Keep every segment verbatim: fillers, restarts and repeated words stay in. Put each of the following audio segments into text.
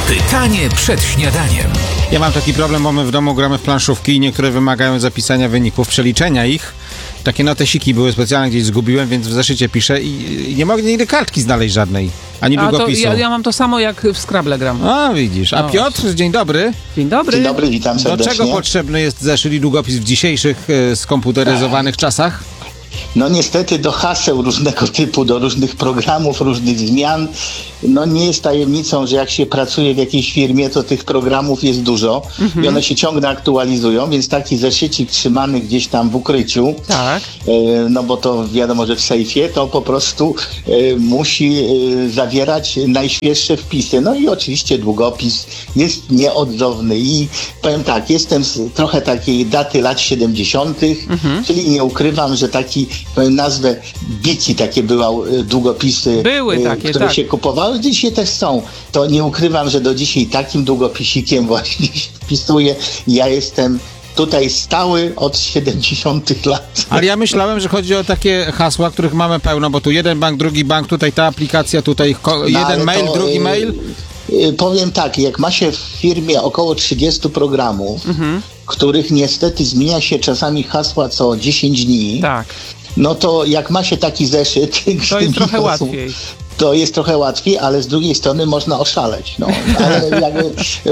Pytanie przed śniadaniem. Ja mam taki problem, bo my w domu gramy w planszówki i niektóre wymagają zapisania wyników, przeliczenia ich. Takie notesiki były specjalne, gdzieś zgubiłem, więc w zeszycie piszę i nie mogę nigdy kartki znaleźć żadnej, ani A długopisu. to ja, ja mam to samo jak w Scrabble gram. A, widzisz. A No Piotr, właśnie. dzień dobry. Dzień dobry. Dzień dobry, witam serdecznie. Do czego potrzebny jest zeszyt i długopis w dzisiejszych e, skomputeryzowanych czasach? No niestety do haseł różnego typu, do różnych programów, różnych zmian. No nie jest tajemnicą, że jak się pracuje w jakiejś firmie, to tych programów jest dużo mhm. i one się ciągle aktualizują, więc taki zeszycik trzymany gdzieś tam w ukryciu, tak. e, no bo to wiadomo, że w sejfie, to po prostu e, musi e, zawierać najświeższe wpisy. No i oczywiście długopis jest nieodzowny i powiem tak, jestem z trochę takiej daty lat siedemdziesiątych, mhm. czyli nie ukrywam, że taki, powiem nazwę, bici takie były długopisy, były e, takie, które tak. się kupowały. Dzisiaj też są. To nie ukrywam, że do dzisiaj takim długopisikiem właśnie się wpisuję. Ja jestem tutaj stały od siedemdziesiątych lat. Ale ja myślałem, że chodzi o takie hasła, których mamy pełno, bo tu jeden bank, drugi bank, tutaj ta aplikacja, tutaj ko- No, jeden mail, to, drugi y- mail. y- powiem tak, jak ma się w firmie około trzydziestu programów, mhm. których niestety zmienia się czasami hasła co dziesięć dni, tak. no to jak ma się taki zeszyt, to jest trochę łatwiej. To jest trochę łatwiej, ale z drugiej strony można oszaleć. No. Ale jakby,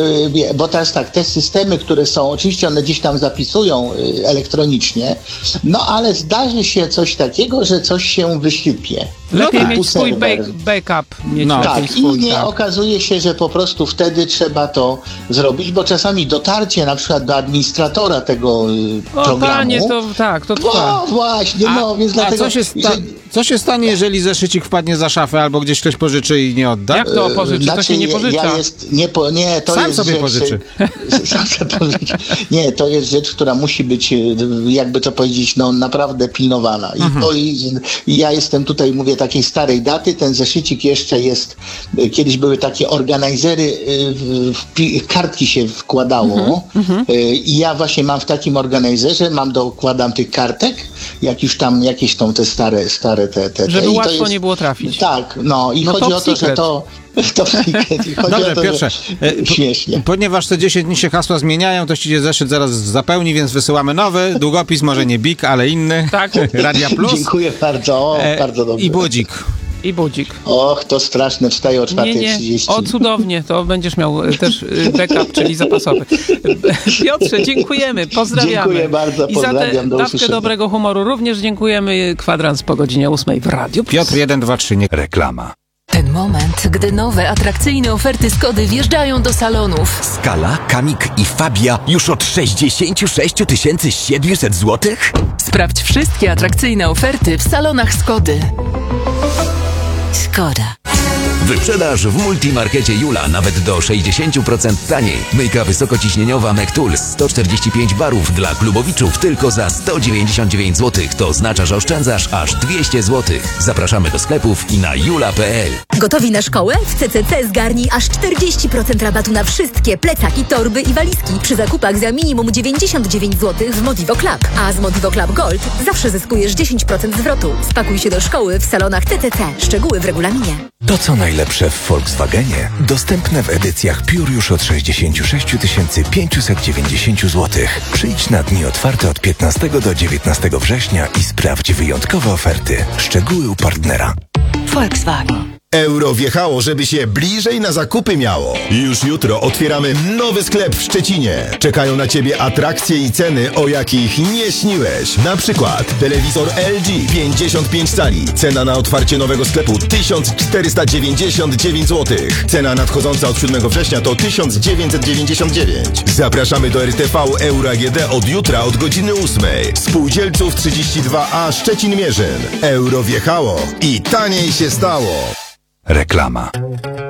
bo teraz tak, te systemy, które są, oczywiście one gdzieś tam zapisują elektronicznie, no ale zdarzy się coś takiego, że coś się wysypie. Lepiej no, mieć swój back, backup. Mieć no. Tak, swój, i nie tak. okazuje się, że po prostu wtedy trzeba to zrobić, bo czasami dotarcie na przykład do administratora tego o, programu. Panie, to tak, to trwa. No właśnie, no a, więc a dlatego... co się, sta- co się stanie, jeżeli zeszycik wpadnie za szafę albo gdzieś ktoś pożyczy i nie odda? Jak to pożyczy? Znaczy, to się nie pożycza. Ja jest, nie, po, nie, to Sam jest sobie rzecz, pożyczy. Sam sobie pożyczy. Nie, to jest rzecz, która musi być, jakby to powiedzieć, no naprawdę pilnowana. I, mhm. to, i, i ja jestem tutaj, mówię, takiej starej daty. Ten zeszycik jeszcze jest, kiedyś były takie organizery, w, w, kartki się wkładało mhm. i ja właśnie mam w takim organizerze, mam dokładam tych kartek, jak już tam jakieś tą te stare, stare te, te, te. Żeby I łatwo to jest, nie było trafić. Tak, no i no chodzi o to, secret. że to To secret. I chodzi Dobrze, o to, Piotrze, że... śmiesznie. Ponieważ te dziesięć dni się hasła zmieniają, to ci się zeszyt zaraz zapełni, więc wysyłamy nowy, długopis, może nie Big, ale inny. Tak. Radia Plus. Dziękuję bardzo, o, e, bardzo dobrze. I budzik. I budzik. Och, to straszne, wstaję o czwarta trzydzieści. O, cudownie, to będziesz miał też backup, czyli zapasowy. Piotrze, dziękujemy, pozdrawiamy. Dziękuję bardzo, pozdrawiam, I za tę do dawkę usłyszenia. dobrego humoru również dziękujemy. Kwadrans po godzinie ósmej w Radiu Plus. Piotr jeden, dwa, trzy, nie... Reklama. Ten moment, gdy nowe, atrakcyjne oferty Skody wjeżdżają do salonów. Skala, Kamik i Fabia już od sześćdziesiąt sześć tysięcy siedemset złotych? Sprawdź wszystkie atrakcyjne oferty w salonach Skody. Skoda. Wyprzedaż w Multimarkecie Jula nawet do sześćdziesiąt procent taniej. Myjka wysokociśnieniowa Mektul sto czterdzieści pięć barów dla klubowiczów tylko za sto dziewięćdziesiąt dziewięć złotych. To oznacza, że oszczędzasz aż dwieście złotych. Zapraszamy do sklepów i na jula kropka p l. Gotowi na szkołę? W C C C zgarnij aż czterdzieści procent rabatu na wszystkie plecaki, torby i walizki przy zakupach za minimum dziewięćdziesiąt dziewięć złotych w Modivo Club. A z Modivo Club Gold zawsze zyskujesz dziesięć procent zwrotu. Spakuj się do szkoły w salonach C C C. Szczegóły w regulaminie. To co najlepsze w Volkswagenie, dostępne w edycjach Pure już od sześćdziesiąt sześć tysięcy pięćset dziewięćdziesiąt złotych. Przyjdź na dni otwarte od piętnastego do dziewiętnastego września i sprawdź wyjątkowe oferty. Szczegóły u partnera. Volkswagen. Euro wjechało, żeby się bliżej na zakupy miało. Już jutro otwieramy nowy sklep w Szczecinie. Czekają na Ciebie atrakcje i ceny, o jakich nie śniłeś. Na przykład telewizor L G pięćdziesiąt pięć cali. Cena na otwarcie nowego sklepu tysiąc czterysta dziewięćdziesiąt dziewięć złotych. Cena nadchodząca od siódmego września to tysiąc dziewięćset dziewięćdziesiąt dziewięć. Zapraszamy do R T V Euro A G D od jutra od godziny ósmej. Spółdzielców trzydzieści dwa A Szczecin-Mierzyn. Euro wjechało i taniej się stało. Reklama.